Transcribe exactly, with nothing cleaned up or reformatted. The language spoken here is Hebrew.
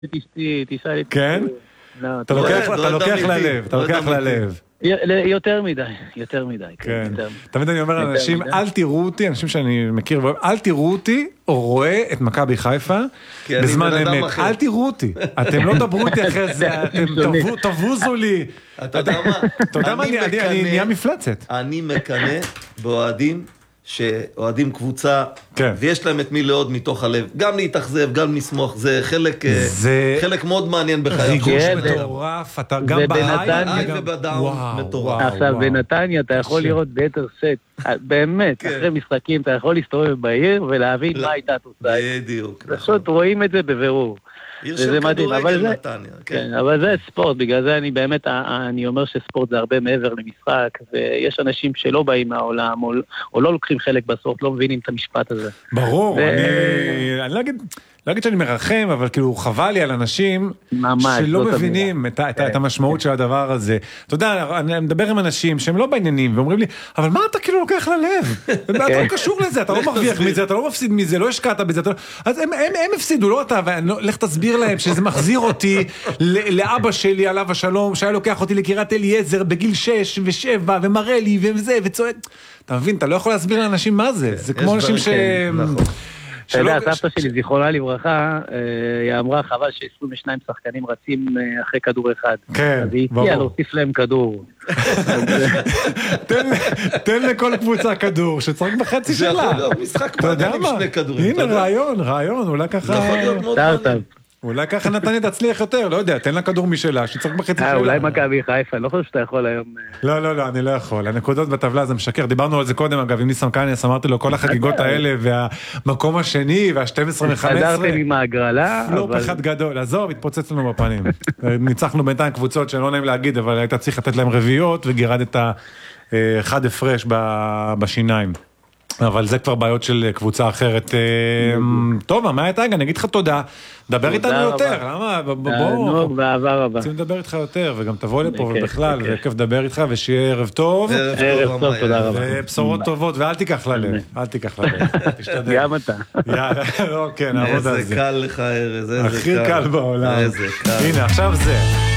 תשאל את... כן? אתה לוקח ללב, אתה לוקח ללב. יותר מדי, יותר מדי. כן. תמיד אני אומר לאנשים, אל תראו אותי, אנשים שאני מכיר, אל תראו אותי או רואה את מכבי חיפה בזמן אמת. אל תראו אותי. אתם לא דברו אותי אחרי זה, אתם תבוזו לי. אתה יודע מה? אתה יודע מה? אני נהיה מפלצת. אני מקנה באוהדים, שאוהדים קבוצה, ויש להם את מי לעוד מתוך הלב. גם להתאכזב, גם לשמוח, זה חלק, חלק מאוד מעניין בחיי. ריגוש מטורף, אתה גם בהיי ובדאון מטורף. עכשיו, בנתניה אתה יכול לראות ביתר סט, באמת, אחרי משחקים אתה יכול להסתובב בעיר ולהבין מה הייתה התוצאה. בדיוק. פשוט רואים את זה בבירור. עיר של כדורגל נתניה. כן, אבל זה ספורט, בגלל זה אני באמת, אני אומר שספורט זה הרבה מעבר למשחק, ויש אנשים שלא באים מהעולם, או לא לוקחים חלק בספורט, לא מבינים את המשפט הזה. ברור, אני לא אגיד... לא אגיד שאני מרחם, אבל כאילו חבל לי על אנשים שלא מבינים את המשמעות של הדבר הזה. אתה יודע, אני מדבר עם אנשים שהם לא בעניינים, ואומרים לי, אבל מה אתה כאילו לוקח ללב? אתה לא קשור לזה, אתה לא מרוויח מזה, אתה לא מפסיד מזה, לא השקעת בזה. אז הם הפסידו, לא אתה, ולך תסביר להם שזה מחזיר אותי לאבא שלי, עליו השלום, שהיה לוקח אותי לקריית אליעזר בגיל שש ושבע, ומראה לי וזה, וצועק. אתה מבין, אתה לא יכול להסביר לאנשים מה זה. זה כמו אנשים ש... אתה יודע, סבתא שלי, זיכרונה לברכה, היא אמרה, חבל ש-עשרים ושניים שחקנים רצים אחרי כדור אחד. כן, אז היא הציעה להוסיף להם כדור. תן לכל קבוצה כדור, שצריך בחצי שלה. זה יכול להיות משחק מעניין עם שני כדורים. הנה, רעיון, רעיון, אולי ככה... סטארט-אפ. אולי ככה נתניה תצליח יותר, לא יודע, תן לה כדור משלה, שצריך בחצי שלה. אולי מכבי חיפה, אני לא חושב שאתה יכול היום... לא, לא, לא, אני לא יכול. הנקודות בטבלה זה משקר. דיברנו על זה קודם, אגב, עם ניסם קניאס, אמרתי לו, כל החגיגות האלה, והמקום השני, וה-שתים עשרה וחמש עשרה. חדרתם עם ההגרלה, אבל... פלופ אחד גדול, עזוב, התפוצץ לנו בפנים. ניצחנו בינתיים קבוצות שלא נעים להגיד, אבל היית צריך לתת להם רביעיות, וגירדת אחד הפרש בשיניים. אבל זה כבר בעיות של קבוצה אחרת. טוב, מה הייתה? אני אגיד לך תודה. דבר איתנו יותר. למה? בוא. בעבר רבה. רוצים לדבר איתך יותר, וגם תבוא לפה ובכלל, וכיף לדבר איתך, ושיהיה ערב טוב. ערב טוב, תודה רבה. ובשורות טובות, ואל תיקח ללב. אל תיקח ללב. תשתדל. גם אתה. יאללה, לא, כן, נעבוד על זה. איזה קל לך, ארז. הכי קל בעולם. איזה קל. הנה, עכשיו זה.